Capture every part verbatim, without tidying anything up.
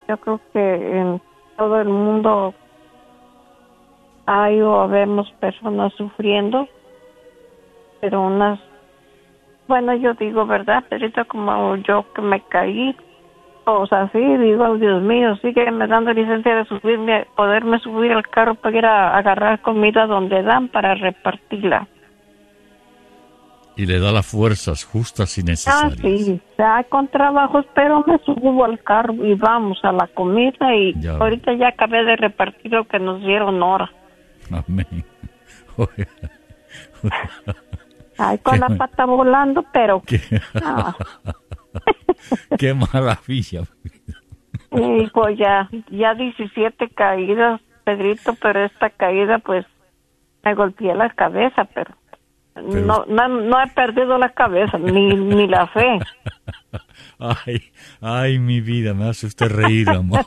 Yo creo que en todo el mundo hay o vemos personas sufriendo, pero unas, bueno, yo digo, ¿verdad? Pero como yo que me caí, o sea, sí, digo, Dios mío, sigue me dando licencia de subirme, poderme subir al carro para ir a agarrar comida donde dan para repartirla. Y le da las fuerzas justas y necesarias. Ah, sí, ya con trabajos, pero me subo al carro y vamos a la comida y ya ahorita ya acabé de repartir lo que nos dieron ahora. Amén. Ay, con la pata volando, pero... Qué, ah. Qué maravilla. Y pues ya, ya diecisiete caídas, Pedrito, pero esta caída pues me golpeé la cabeza, pero... Pero... No, no, no he perdido la cabeza, ni, ni la fe. Ay, ay, mi vida, me hace usted reír, amor.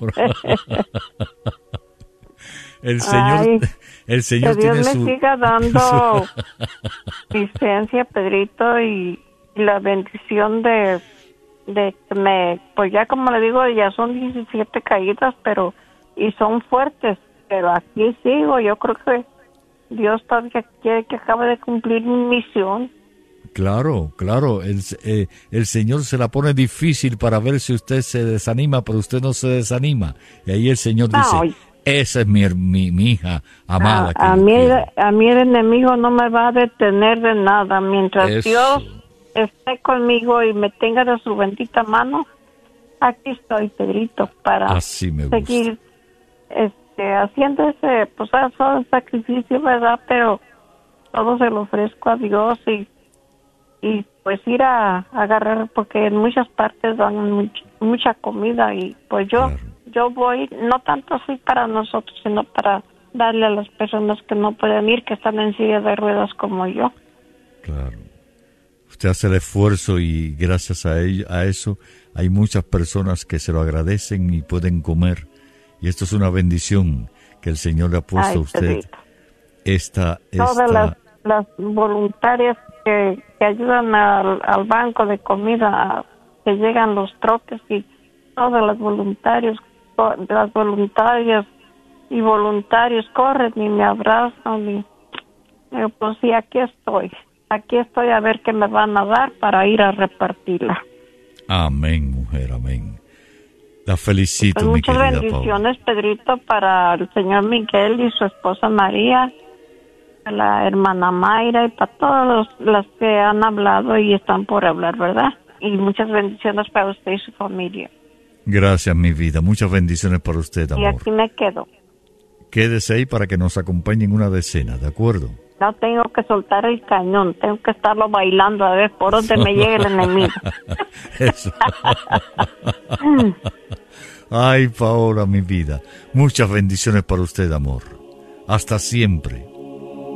El Señor, ay, el Señor que Dios tiene me su... siga dando licencia, Pedrito, y, y la bendición de, de que me, pues ya como le digo, ya son diecisiete caídas, pero, y son fuertes, pero aquí sigo, yo creo que Dios todavía quiere que acabe de cumplir mi misión. Claro, claro, el, eh, el Señor se la pone difícil para ver si usted se desanima, pero usted no se desanima. Y ahí el Señor no, dice, esa es mi, mi, mi hija amada. A, que a, mí, quiero. a mí el enemigo no me va a detener de nada. Mientras Eso. Dios esté conmigo y me tenga de su bendita mano, aquí estoy, Pedrito, para Así me seguir gusta. este, haciendo ese, pues, todo el sacrificio, ¿verdad? Pero todo se lo ofrezco a Dios y y pues ir a, a agarrar, porque en muchas partes dan much, mucha comida y pues yo claro. yo voy, no tanto así para nosotros, sino para darle a las personas que no pueden ir, que están en silla de ruedas como yo. Claro. Usted hace el esfuerzo y gracias a ello, a eso hay muchas personas que se lo agradecen y pueden comer. Y esto es una bendición que el Señor le ha puesto Ay, a usted. Pedrito. Esta, esta... Todas las, las voluntarias que, que ayudan al, al banco de comida, que llegan los troques y todas las voluntarios, las voluntarias y voluntarios corren y me abrazan y yo, pues sí, aquí estoy, aquí estoy a ver qué me van a dar para ir a repartirla. Amén, mujer, amén. La felicito, pues mi querida Paula. Muchas bendiciones, Pedrito, para el señor Miguel y su esposa María, la hermana Mayra y para todos los, los que han hablado y están por hablar, ¿verdad? Y muchas bendiciones para usted y su familia. Gracias, mi vida. Muchas bendiciones para usted, amor. Y aquí me quedo. Quédese ahí para que nos acompañe en una decena, ¿de acuerdo? No tengo que soltar el cañón, tengo que estarlo bailando a ver por dónde me llegue el enemigo. Eso. Ay, Paola, mi vida. Muchas bendiciones para usted, amor. Hasta siempre.